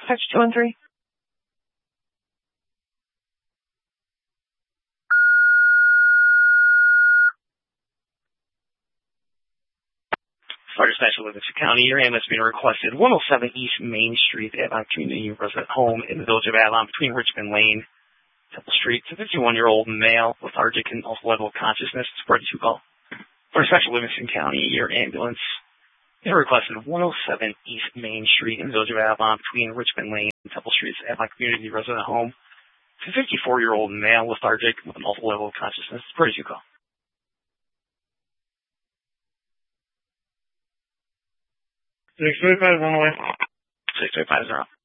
Touch 213. Fire Dispatch of Livingston County, your ambulance being requested 107 East Main Street, Avon Community Resident Home in the village of Avon between Richmond Lane, Temple Street. It's a 51-year-old male, lethargic and also level of consciousness. It's a 42 call. Fire Dispatch of Livingston County, your ambulance is requested 107 East Main Street in the village of Avon between Richmond Lane and Temple Street. It's Avon Community Resident Home. It's a 54-year-old male, lethargic with an awful level of consciousness. It's a 42 call. 635 is on the way. 635 is on.